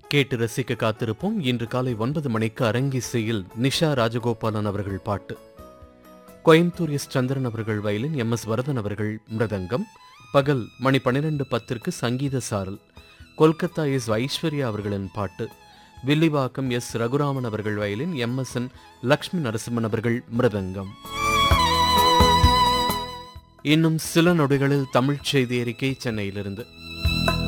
கேட்டு ரசிக்க காத்திருப்போம். இன்று காலை 9 மணிக்கு அரங்கிசையில் நிஷா ராஜகோபாலன் அவர்கள் பாட்டு, கோயம்புத்தூர் எஸ் சந்திரன் அவர்கள் வயலின், எம்.எஸ். வரதன் அவர்கள் மிருதங்கம். பகல் மணி 12:10 சங்கீத சாரல், கொல்கத்தா எஸ் ஐஸ்வர்யா அவர்களின் பாட்டு, வில்லிவாக்கம் எஸ் ரகுராமன் அவர்கள் வயலின், எம்.எஸ்.என். லக்ஷ்மி நரசிம்மன் அவர்கள் மிருதங்கம். இன்னும் சில நொடிகளில் தமிழ்ச் செய்தி அறிக்கை சென்னையிலிருந்து.